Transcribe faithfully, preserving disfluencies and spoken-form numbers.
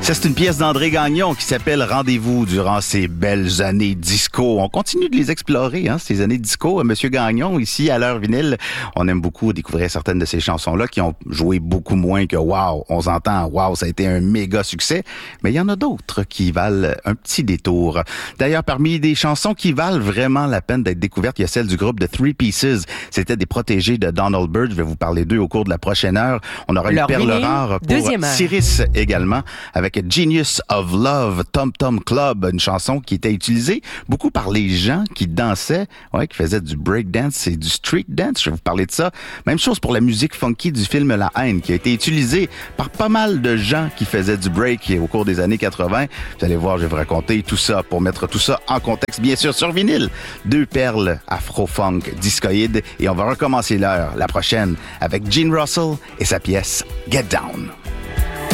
Ça, c'est une pièce d'André Gagnon qui s'appelle « Rendez-vous » durant ces belles années disco. On continue de les explorer, hein, ces années disco. Monsieur Gagnon, ici, à l'heure vinyle, on aime beaucoup découvrir certaines de ces chansons-là qui ont joué beaucoup moins que « Wow ». On s'entend « Wow », ça a été un méga succès. Mais il y en a d'autres qui valent un petit détour. D'ailleurs, parmi des chansons qui valent vraiment la peine d'être découvertes, il y a celle du groupe The Three Pieces. C'était des protégés de Donald Byrd. Je vais vous parler d'eux au cours de la prochaine heure. On aura Leur une perle vinyle, rare pour Cyrus également, avec Genius of Love, Tom Tom Club, une chanson qui était utilisée beaucoup par les gens qui dansaient, ouais, qui faisaient du breakdance et du street dance. Je vais vous parler de ça. Même chose pour la musique funky du film La Haine, qui a été utilisée par pas mal de gens qui faisaient du break au cours des années quatre-vingt. Vous allez voir, je vais vous raconter tout ça pour mettre tout ça en contexte, bien sûr, sur vinyle. Deux perles afro-funk discoïdes et on va recommencer l'heure, la prochaine, avec Gene Russell et sa pièce Get Down.